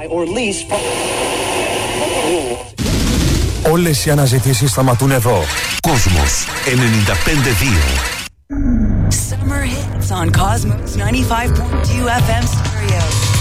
or lease. Όλες οι αναζητήσεις σταματούν εδώ. Κόσμος 95.2. Summer hits on Cosmos 95.2 FM stereo.